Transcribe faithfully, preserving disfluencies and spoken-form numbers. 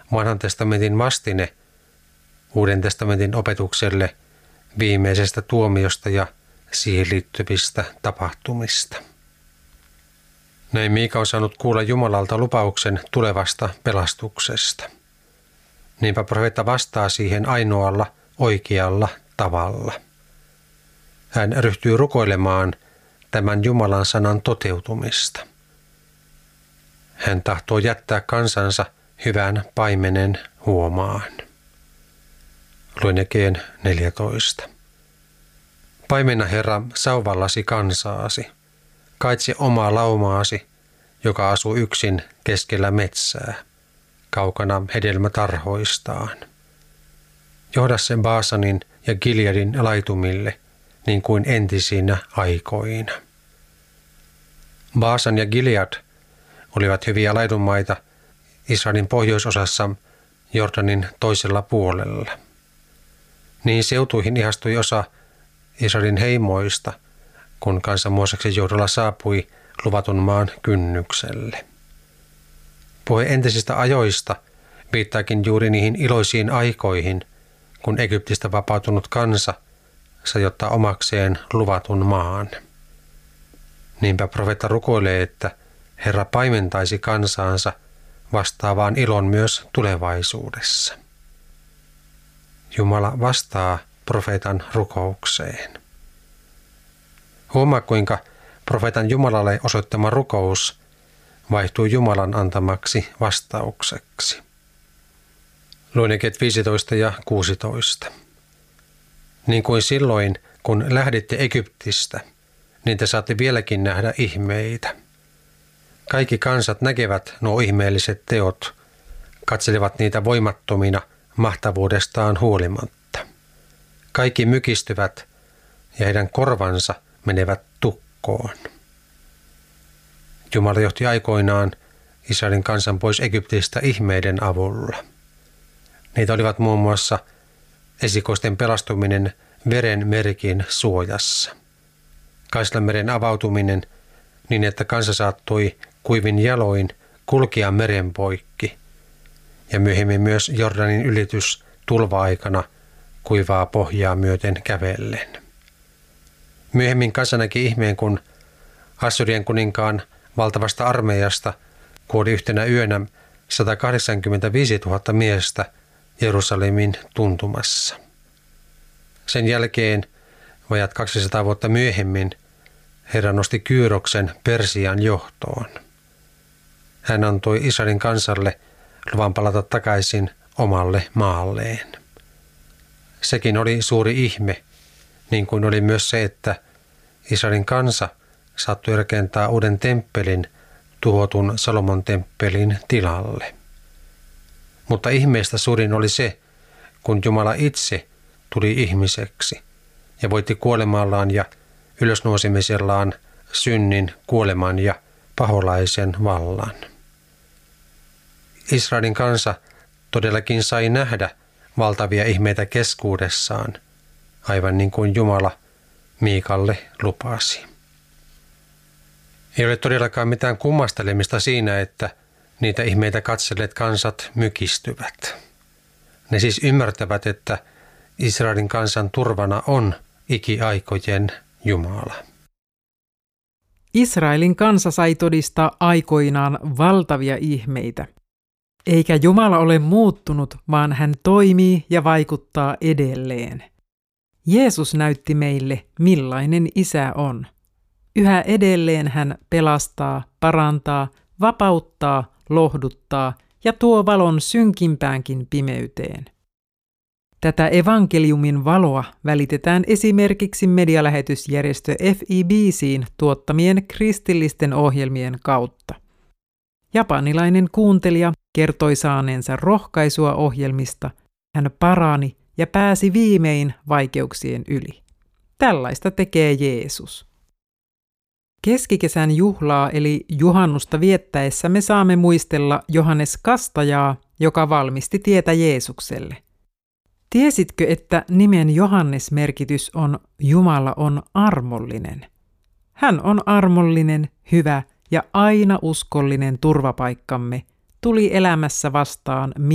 Vanhan testamentin vastine Uuden testamentin opetukselle viimeisestä tuomiosta ja siihen liittyvistä tapahtumista. Näin Miika on saanut kuulla Jumalalta lupauksen tulevasta pelastuksesta. Niinpä profeetta vastaa siihen ainoalla oikealla tavalla. Hän ryhtyy rukoilemaan tämän Jumalan sanan toteutumista. Hän tahtoo jättää kansansa hyvän paimenen huomaan. Luen Jakeen neljätoista. Paimenna Herra sauvallasi kansaasi, kaitse omaa laumaasi, joka asuu yksin keskellä metsää, kaukana hedelmätarhoistaan. Johda sen Baasanin ja Gileadin laitumille, niin kuin entisinä aikoina. Baasan ja Gilead olivat hyviä laidunmaita Israelin pohjoisosassa Jordanin toisella puolella. Niihin seutuihin ihastui osa Israelin heimoista, kun kansa Mooseksen johdolla saapui luvatun maan kynnykselle. Puhe entisistä ajoista viittaakin juuri niihin iloisiin aikoihin, kun Egyptistä vapautunut kansa sai ottaa omakseen luvatun maan. Niinpä profeetta rukoilee, että Herra paimentaisi kansaansa vastaavaan ilon myös tulevaisuudessa. Jumala vastaa profeetan rukoukseen. Huomaa, kuinka profeetan Jumalalle osoittama rukous vaihtuu Jumalan antamaksi vastaukseksi. Luen Jakeet viisitoista ja kuusitoista. Niin kuin silloin, kun lähditte Egyptistä, niin te saatte vieläkin nähdä ihmeitä. Kaikki kansat näkevät nuo ihmeelliset teot, katselevat niitä voimattomina mahtavuudestaan huolimatta. Kaikki mykistyvät ja heidän korvansa menevät tukkoon. Jumala johti aikoinaan Israelin kansan pois Egyptistä ihmeiden avulla. Niitä olivat muun muassa esikoisten pelastuminen veren merkin suojassa, Kaislanmeren avautuminen niin, että kansa saattoi kuivin jaloin kulkea meren poikki, ja myöhemmin myös Jordanin ylitys tulva-aikana kuivaa pohjaa myöten kävellen. Myöhemmin kansa näki ihmeen, kun Assyrian kuninkaan valtavasta armeijasta kuoli yhtenä yönä satakahdeksankymmentäviisituhatta miestä Jerusalemin tuntumassa. Sen jälkeen, vajat kaksisataa vuotta myöhemmin, Herra nosti Kyyroksen Persian johtoon. Hän antoi Israelin kansalle luvan palata takaisin omalle maalleen. Sekin oli suuri ihme, niin kuin oli myös se, että Israelin kansa saattoi rakentaa uuden temppelin tuhotun Salomon temppelin tilalle. Mutta ihmeestä suurin oli se, kun Jumala itse tuli ihmiseksi ja voitti kuolemallaan ja ylösnousemisellaan synnin, kuoleman ja paholaisen vallan. Israelin kansa todellakin sai nähdä valtavia ihmeitä keskuudessaan, aivan niin kuin Jumala Miikalle lupasi. Ei ole todellakaan mitään kummastelemista siinä, että niitä ihmeitä katselleet kansat mykistyvät. Ne siis ymmärtävät, että Israelin kansan turvana on ikiaikojen Jumala. Israelin kansa sai todistaa aikoinaan valtavia ihmeitä. Eikä Jumala ole muuttunut, vaan hän toimii ja vaikuttaa edelleen. Jeesus näytti meille, millainen Isä on. Yhä edelleen hän pelastaa, parantaa, vapauttaa, lohduttaa ja tuo valon synkimpäänkin pimeyteen. Tätä evankeliumin valoa välitetään esimerkiksi medialähetysjärjestö F I B C:n tuottamien kristillisten ohjelmien kautta. Japanilainen kuuntelija kertoi saaneensa rohkaisua ohjelmista. Hän parani ja pääsi viimein vaikeuksien yli. Tällaista tekee Jeesus. Keskikesän juhlaa eli juhannusta viettäessä me saamme muistella Johannes Kastajaa, joka valmisti tietä Jeesukselle. Tiesitkö, että nimen Johannes merkitys on Jumala on armollinen? Hän on armollinen, hyvä ja aina uskollinen turvapaikkamme, tuli elämässä vastaan